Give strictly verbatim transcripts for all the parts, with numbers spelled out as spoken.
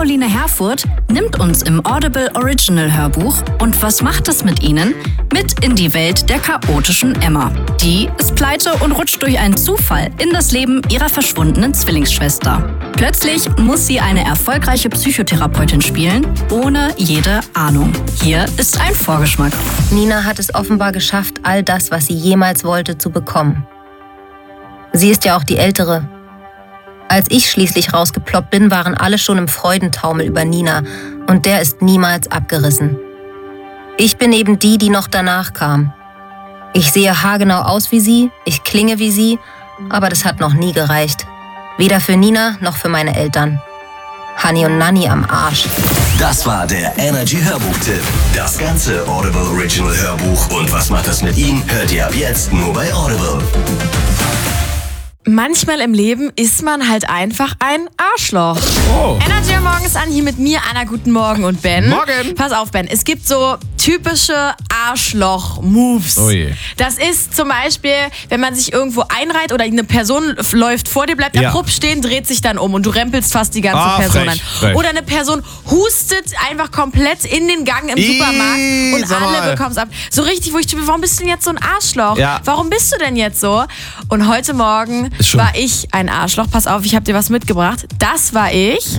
Caroline Herfurth nimmt uns im Audible Original Hörbuch und was macht es mit ihnen? Mit in die Welt der chaotischen Emma. Die ist pleite und rutscht durch einen Zufall in das Leben ihrer verschwundenen Zwillingsschwester. Plötzlich muss sie eine erfolgreiche Psychotherapeutin spielen, ohne jede Ahnung. Hier ist ein Vorgeschmack. Nina hat es offenbar geschafft, all das, was sie jemals wollte, zu bekommen. Sie ist ja auch die Ältere. Als ich schließlich rausgeploppt bin, waren alle schon im Freudentaumel über Nina und der ist niemals abgerissen. Ich bin eben die, die noch danach kam. Ich sehe haargenau aus wie sie, ich klinge wie sie, aber das hat noch nie gereicht. Weder für Nina noch für meine Eltern. Hani und Nanni am Arsch. Das war der Energy Hörbuch-Tipp. Das ganze Audible Original Hörbuch und was macht das mit ihm, hört ihr ab jetzt nur bei Audible. Manchmal im Leben ist man halt einfach ein Arschloch. Oh. Energy morgens an, hier mit mir, Anna, guten Morgen und Ben. Morgen. Pass auf, Ben, es gibt so typische Arschloch-Moves. Oh je. Das ist zum Beispiel, wenn man sich irgendwo einreiht oder eine Person läuft vor dir, bleibt Ja. abrupt stehen, dreht sich dann um und du rempelst fast die ganze Ah, Person frech, an. frech. Oder eine Person hustet einfach komplett in den Gang im Ih, Supermarkt und sag mal. alle bekommen es ab. So richtig, wo ich typisch, warum bist du denn jetzt so ein Arschloch? Ja. Warum bist du denn jetzt so? Und heute Morgen Ist schon- war ich ein Arschloch. Pass auf, ich habe dir was mitgebracht. Das war ich.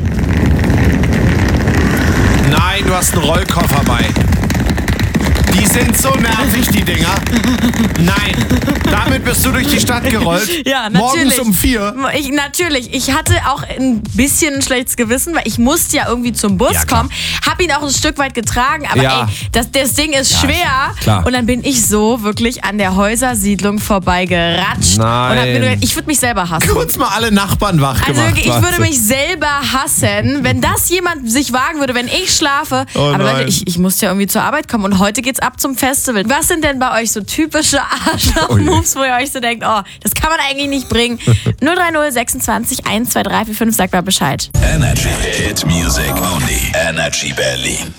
Nein, du hast einen Rollkoffer bei. Die sind so nervig, die Dinger. Nein, damit bist du durch die Stadt gerollt. Ja, natürlich. Morgens um vier. Ich, natürlich. Ich hatte auch ein bisschen ein schlechtes Gewissen, weil ich musste ja irgendwie zum Bus Ja, klar. kommen. Hab ihn auch ein Stück weit getragen, aber Ja. ey, das, das Ding ist Ja, schwer. klar. Und dann bin ich so wirklich an der Häusersiedlung vorbeigeratscht. Nein. Und hab mir nur gedacht, ich würde mich selber hassen. Kurz mal alle Nachbarn wach Also gemacht. wirklich, ich was? würde mich selber hassen, wenn das jemand sich wagen würde, wenn ich schlafe. Oh Aber Leute, nein. ich, ich musste ja irgendwie zur Arbeit kommen und heute geht's ab zum Festival. Was sind denn bei euch so typische Arschloch-Moves, wo ihr euch so denkt, oh, das kann man eigentlich nicht bringen? null drei null sechsundzwanzig eins zwei drei vier fünf, sagt mal Bescheid. Energy Hit Music Only. Energy Berlin.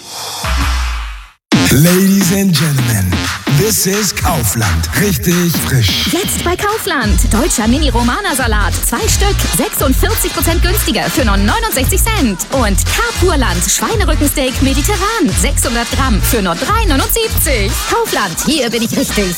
Ladies and Gentlemen, this is Kaufland. Richtig frisch. Jetzt bei Kaufland. Deutscher Mini-Romana-Salat. Zwei Stück. sechsundvierzig Prozent günstiger für nur neunundsechzig Cent. Und Carpurland. Schweinerückensteak mediterran. sechshundert Gramm für nur drei neunundsiebzig. Kaufland. Hier bin ich richtig.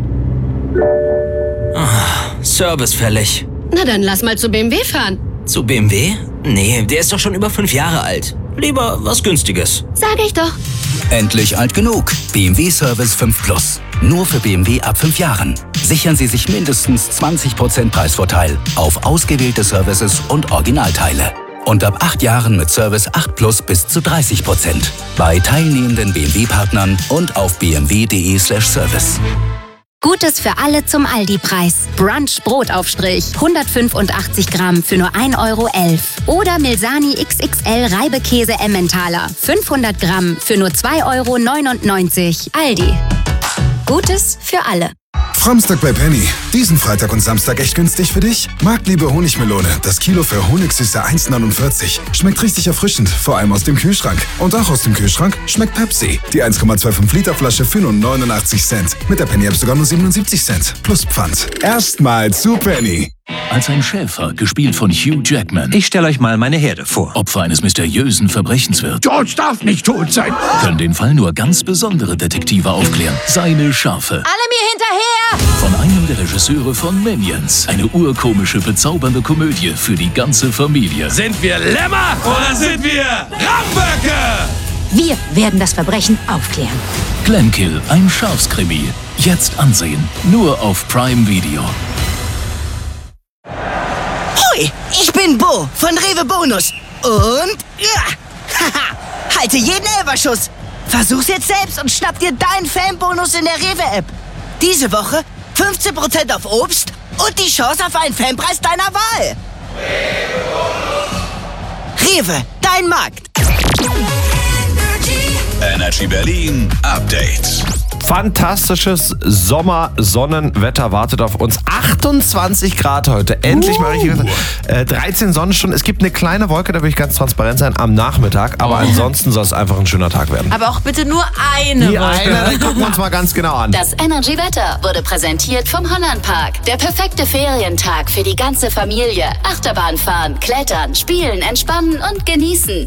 Service fällig. Na dann lass mal zu B M W fahren. Zu B M W? Nee, der ist doch schon über fünf Jahre alt. Lieber was Günstiges. Sag ich doch. Endlich alt genug. B M W Service fünf Plus. Nur für B M W ab fünf Jahren. Sichern Sie sich mindestens zwanzig Prozent Preisvorteil auf ausgewählte Services und Originalteile. Und ab acht Jahren mit Service acht Plus bis zu dreißig Prozent. Bei teilnehmenden B M W-Partnern und auf b m w punkt d e slash service. Gutes für alle zum Aldi-Preis. Brunch Brotaufstrich. hundertfünfundachtzig Gramm für nur ein Euro elf. Oder Milsani X X L Reibekäse Emmentaler. fünfhundert Gramm für nur zwei Euro neunundneunzig. Aldi. Gutes für alle. Framstag bei Penny. Diesen Freitag und Samstag echt günstig für dich? Marktliebe Honigmelone. Das Kilo für Honigsüße eins neunundvierzig. Schmeckt richtig erfrischend, vor allem aus dem Kühlschrank. Und auch aus dem Kühlschrank schmeckt Pepsi. Die eins Komma fünfundzwanzig Liter Flasche für nur neunundachtzig Cent. Mit der Penny-App sogar nur siebenundsiebzig Cent. Plus Pfand. Erstmal zu Penny. Als ein Schäfer, gespielt von Hugh Jackman, Ich stelle euch mal meine Herde vor. Opfer eines mysteriösen Verbrechens wird, George darf nicht tot sein. können den Fall nur ganz besondere Detektive aufklären. Seine Schafe. Alle mir hinterher! Von einem der Regisseure von Minions. Eine urkomische, bezaubernde Komödie für die ganze Familie. Sind wir Lämmer oder sind wir Ramböcke? Wir werden das Verbrechen aufklären. Glenkill, ein Schafskrimi. Jetzt ansehen. Nur auf Prime Video. Hoi, ich bin Bo von Rewe Bonus. Und ja, haha, halte jeden Elferschuss. Versuch's jetzt selbst und schnapp dir deinen Fanbonus in der Rewe-App. Diese Woche fünfzehn Prozent auf Obst und die Chance auf einen Fanpreis deiner Wahl. Rewe, dein Markt. Energy Berlin Update. Fantastisches Sommer-Sonnenwetter wartet auf uns. achtundzwanzig Grad heute. Endlich mal richtig. Äh, dreizehn Sonnenstunden. Es gibt eine kleine Wolke, da will ich ganz transparent sein, am Nachmittag. Aber ansonsten soll es einfach ein schöner Tag werden. Aber auch bitte nur eine Die Wolke. eine, dann gucken wir uns mal ganz genau an. Das Energy Wetter wurde präsentiert vom Hollandpark. Der perfekte Ferientag für die ganze Familie. Achterbahn fahren, klettern, spielen, entspannen und genießen.